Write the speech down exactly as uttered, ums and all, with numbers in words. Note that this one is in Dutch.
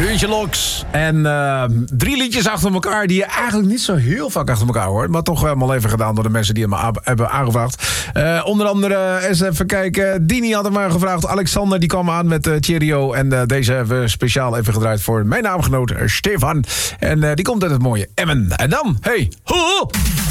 Ruudje Loks. En uh, drie liedjes achter elkaar die je eigenlijk niet zo heel vaak achter elkaar hoort. Maar toch helemaal even gedaan door de mensen die hem a- hebben aangevraagd. Uh, onder andere, eens even kijken, Dini had hem gevraagd. Alexander die kwam aan met uh, Cheerio. En uh, deze hebben we speciaal even gedraaid voor mijn naamgenoot uh, Stefan. En uh, die komt uit het mooie Emmen. En dan, hey, ho, ho.